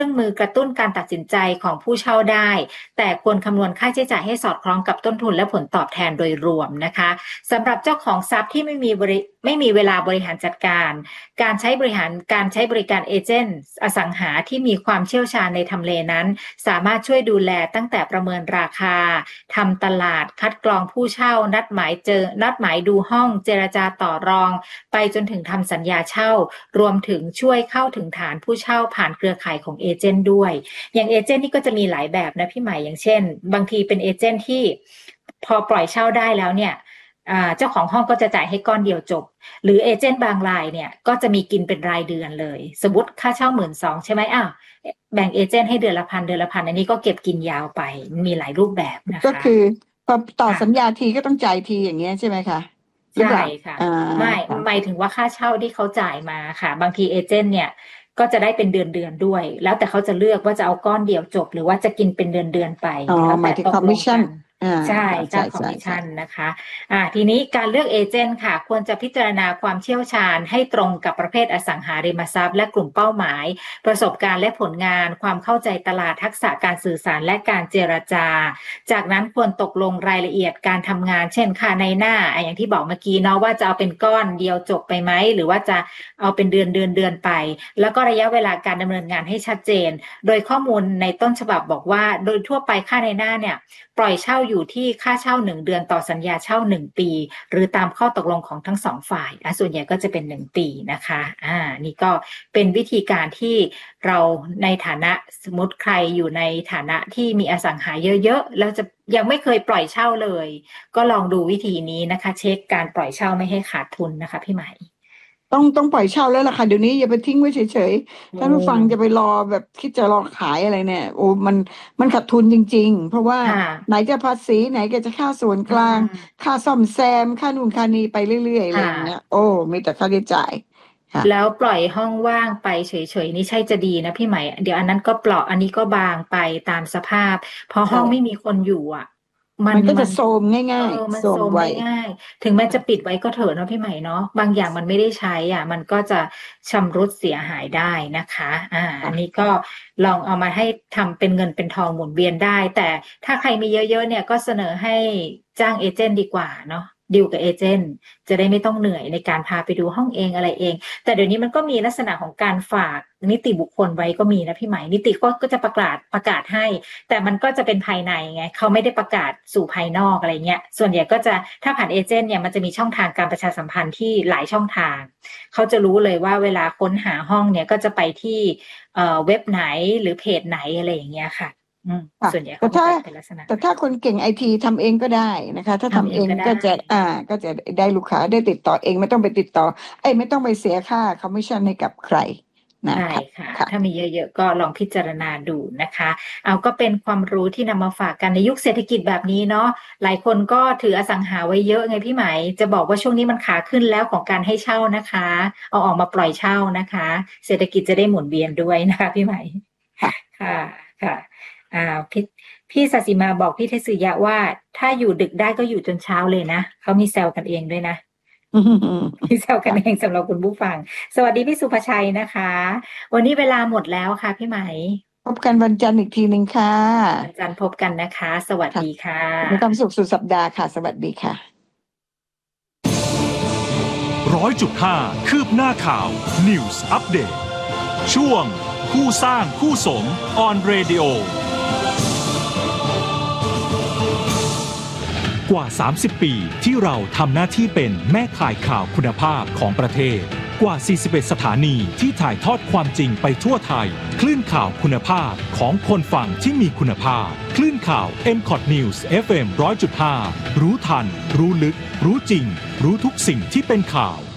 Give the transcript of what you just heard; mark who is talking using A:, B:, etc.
A: เครื่องมือกระตุ้นการตัดสินใจของผู้เช่าได้แต่ควรคำนวณค่าใช้จ่ายให้สอดคล้องกับต้นทุนและผลตอบแทนโดยรวมนะคะสำหรับเจ้าของทรัพย์ที่ไม่มีเวลาบริหารจัดการการใช้บริการเอเจนต์อสังหาที่มีความเชี่ยวชาญในทำเลนั้นสามารถช่วยดูแลตั้งแต่ประเมินราคาทำตลาดคัดกรองผู้เช่านัดหมายดูห้องเจรจาต่อรองไปจนถึงทำสัญญาเช่ารวมถึงช่วยเข้าถึงฐานผู้เช่าผ่านเครือข่ายของเอเจนต์ด้วยอย่างเอเจนต์นี่ก็จะมีหลายแบบนะพี่ใหม่อย่างเช่นบางทีเป็นเอเจนต์ที่พอปล่อยเช่าได้แล้วเนี่ยเจ้าของห้องก็จะจ่ายให้ก้อนเดียวจบหรือเอเจนต์บางรายเนี่ยก็จะมีกินเป็นรายเดือนเลยสมมติค่าเช่า 12,000 ใช่ไหมแบ่งเอเจนต์ให้เดือนละพันอันนี้ก็เก็บกินยาวไปมีหลายรูปแบบนะคะ
B: ก็คือพอต่อสัญญาทีก็ต้องจ่ายทีอย่างเงี้ยใช่ไหมคะ
A: ใช่ค่ะไม่หมายถึงว่าค่าเช่าที่เขาจ่ายมาค่ะบางทีเอเจนต์เนี่ยก็จะได้เป็นเดือนด้วยแล้วแต่เขาจะเลือกว่าจะเอาก้อนเดียวจบหรือว่าจะกินเป็นเดือนไปแล้ว
B: หมายถึงคอมมิชชั่น
A: ใช่ค่าคอมมิชชั่นนะคะทีนี้การเลือกเอเจนต์ค่ะควรจะพิจารณาความเชี่ยวชาญให้ตรงกับประเภทอสังหาริมทรัพย์และกลุ่มเป้าหมายประสบการณ์และผลงานความเข้าใจตลาดทักษะการสื่อสารและการเจรจาจากนั้นควรตกลงรายละเอียดการทำงานเช่นค่าในหน้าอย่างที่บอกเมื่อกี้เนาะว่าจะเอาเป็นก้อนเดียวจบไปไหมหรือว่าจะเอาเป็นเดือนไปแล้วก็ระยะเวลาการดำเนินงานให้ชัดเจนโดยข้อมูลในต้นฉบับบอกว่าโดยทั่วไปค่าในหน้าเนี่ยปล่อยเช่าอยู่ที่ค่าเช่า1 เดือนต่อสัญญาเช่า1 ปีหรือตามข้อตกลงของทั้ง2 ฝ่ายส่วนใหญ่ก็จะเป็น1 ปีนะคะนี่ก็เป็นวิธีการที่เราในฐานะสมมติใครอยู่ในฐานะที่มีอสังหาเยอะๆแล้วจะยังไม่เคยปล่อยเช่าเลยก็ลองดูวิธีนี้นะคะเช็คการปล่อยเช่าไม่ให้ขาดทุนนะคะพี่ใหม่
B: ต้องปล่อยเช่าแล้วล่ะค่ะเดี๋ยวนี้อย่าไปทิ้งไว้เฉยๆท่านผู้ฟังจะไปรอแบบคิดจะรอขายอะไรเนี่ยโอ้มันขาดทุนจริงๆเพราะว่าไหนจะภาษีไหนจะค่าส่วนกลางค่าซ่อมแซมค่านู่นค่านี้ไปเรื่อยๆอะไรอย่างเงี้ยโอ้มีแต่ค่าใช้จ่าย
A: แล้วปล่อยห้องว่างไปเฉยๆนี่ใช่จะดีนะพี่ใหม่เดี๋ยวอันนั้นก็เปราะอันนี้ก็บางไปตามสภาพพอห้องไม่มีคนอยู่
B: มันก็จะโทรมง่าย
A: ๆมันโทรมง่ายถึงแม้จะปิดไว้ก็เถอะเนาะพี่ใหม่เนาะบางอย่างมันไม่ได้ใช้มันก็จะชำรุดเสียหายได้นะคะอันนี้ก็ลองเอามาให้ทำเป็นเงินเป็นทองหมุนเวียนได้แต่ถ้าใครมีเยอะๆเนี่ยก็เสนอให้จ้างเอเจนต์ดีกว่าเนาะดีลกับเอเจนต์จะได้ไม่ต้องเหนื่อยในการพาไปดูห้องเองอะไรเองแต่เดี๋ยวนี้มันก็มีลักษณะของการฝากนิติบุคคลไว้ก็มีนะพี่ใหม่นิติก็จะประกาศให้แต่มันก็จะเป็นภายในไงเขาไม่ได้ประกาศสู่ภายนอกอะไรเงี้ยส่วนใหญ่ก็จะถ้าผ่านเอเจนต์เนี่ยมันจะมีช่องทางการประชาสัมพันธ์ที่หลายช่องทางเขาจะรู้เลยว่าเวลาค้นหาห้องเนี่ยก็จะไปที่เว็บไหนหรือเพจไหนอะไรอย่างเงี้ยค่ะส่วนใหญ่เขาจะเป็นลักษณะ
B: แต่ถ้าคนเก่งไอทีทำเองก็ได้นะคะถ้าทำเองก็จะได้ลูกค้าได้ติดต่อเองไม่ต้องไปติดต่อไม่ต้องไปเสียค่าคอมมิชชั่นให้กับใคร
A: ใช่ค่ะถ้ามีเยอะๆก็ลองพิจารณาดูนะคะเอาก็เป็นความรู้ที่นำมาฝากกันในยุคเศรษฐกิจแบบนี้เนาะหลายคนก็ถืออสังหาไว้เยอะไงพี่ไหมจะบอกว่าช่วงนี้มันขาขึ้นแล้วของการให้เช่านะคะเอาออกมาปล่อยเช่านะคะเศรษฐกิจจะได้หมุนเวียนด้วยนะคะพี่ไหมค่ะพี่ศศิมาบอกพี่เทศยะว่าถ้าอยู่ดึกได้ก็อยู่จนเช้าเลยนะเขามีแซวกันเองด้วยนะมีแซวกันเองสำหรับคุณผู้ฟังสวัสดีพี่สุภชัยนะคะวันนี้เวลาหมดแล้วค่ะพี่ไหม
B: พบกันวันจันทร์อีกทีนึงค่ะ
A: วันจันทร์พบกันนะคะสวัสดีค่ะ
B: มีความสุขสุดสัปดาห์ค่ะสวัสดีค่ะ
C: 100.5 คืบหน้าข่าว News Update ช่วงคู่สร้างคู่สม On Radioกว่า30 ปีที่เราทำหน้าที่เป็นแม่ข่ายข่าวคุณภาพของประเทศกว่า41สถานีที่ถ่ายทอดความจริงไปทั่วไทยคลื่นข่าวคุณภาพของคนฟังที่มีคุณภาพคลื่นข่าว MCOT News FM 100.5 รู้ทันรู้ลึกรู้จริงรู้ทุกสิ่งที่เป็นข่าว